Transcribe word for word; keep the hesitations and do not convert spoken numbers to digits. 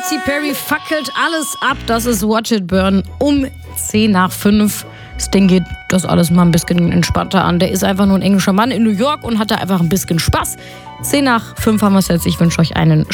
Katy Perry fackelt alles ab. Das ist Watch It Burn um zehn nach fünf. Sting geht das alles mal ein bisschen entspannter an. Der ist einfach nur ein englischer Mann in New York und hat da einfach ein bisschen Spaß. zehn nach fünf haben wir es jetzt. Ich wünsche euch einen